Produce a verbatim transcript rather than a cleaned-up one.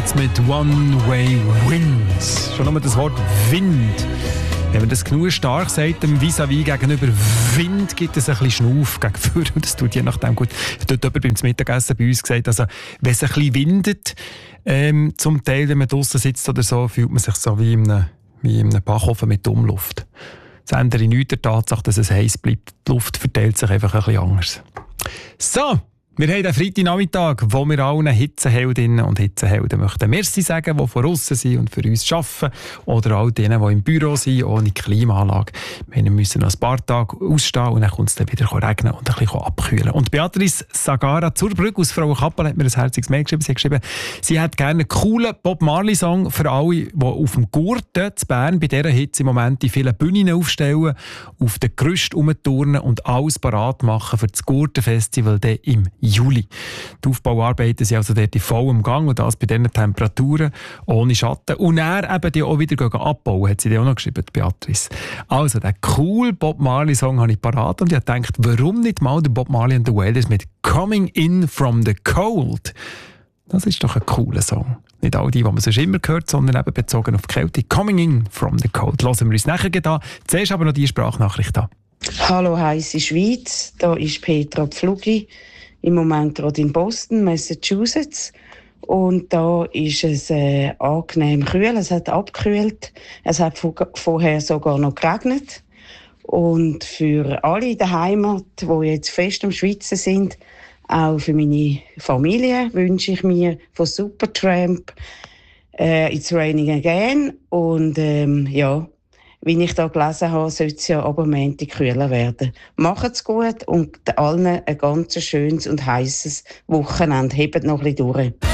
Cats mit One Way Winds. Schon nur das Wort Wind. Wenn man das genug stark sagt, dem Vis-à-vis gegenüber Wind, gibt es ein bisschen Schnauf gegenüber. Und das tut je nachdem gut. Dort jemand beim Mittagessen bei uns gesagt, also, wenn es ein bisschen windet, ähm, zum Teil, wenn man draussen sitzt oder so, fühlt man sich so wie in einem, wie in einem Backofen mit Umluft. Das ändert nichts der Tatsache, dass es heiß bleibt. Die Luft verteilt sich einfach ein bisschen anders. So! Wir haben den Freitagnachmittag, wo wir allen Hitzeheldinnen und Hitzehelden möchten Merci sagen, die von aussen sind und für uns arbeiten. Oder all denen, die im Büro sind, ohne Klimaanlage. Wir müssen noch ein paar Tage ausstehen und dann kommt es dann wieder regnen und ein bisschen abkühlen. Und Beatrice Sagara Zurbrügg aus Frau Kappel hat mir ein herziges Mail geschrieben. Sie hat geschrieben, sie hat gerne einen coolen Bob Marley-Song für alle, die auf dem Gurten zu Bern bei dieser Hitze im Moment die vielen Bühnen aufstellen, auf den Gerüst rumturnen und alles parat machen für das Gurtenfestival im Juli. Die Aufbauarbeiten sind also dort in vollem Gang und das bei diesen Temperaturen, ohne Schatten. Und er eben die auch wieder abbauen, hat sie dir auch noch geschrieben, Beatrice. Also, den coolen Bob Marley-Song habe ich parat und ich habe gedacht, warum nicht mal der Bob Marley and the Wailers mit «Coming in from the Cold». Das ist doch ein cooler Song. Nicht all die, die man sonst immer hört, sondern eben bezogen auf die Kälte. «Coming in from the Cold». Hören wir uns nachher an. Zuerst aber noch die Sprachnachricht an. Hallo, heisse Schweiz. Da ist Petra Pflugi. Im Moment gerade in Boston, Massachusetts. Und da ist es äh, angenehm kühl. Es hat abgekühlt. Es hat vorher sogar noch geregnet. Und für alle in der Heimat, die jetzt fest am Schwitzen sind, auch für meine Familie, wünsche ich mir von Supertramp äh, «It's Raining Again». Und ähm, ja, wie ich da gelesen habe, soll es ja aber Montag kühler werden. Macht's gut und allen ein ganz schönes und heisses Wochenende. Hebt noch ein bisschen durch.